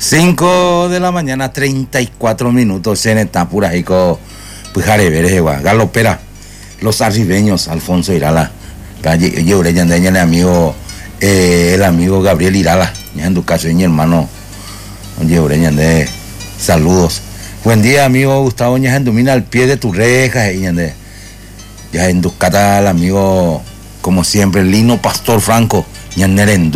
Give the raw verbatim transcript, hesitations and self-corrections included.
cinco de la mañana, treinta y cuatro minutos en Etapura, Ico, Pujare Veres, Galopera, los arribeños, Alfonso Irala, yo le llamé el amigo, eh, el amigo Gabriel Irala, ya en tu caso, mi hermano, yo le llamé, saludos. Buen día, amigo Gustavo Ñajendumina, al pie de tu reja, ya en tu cata, el amigo, como siempre, Lino Pastor Franco, Ñanerendú.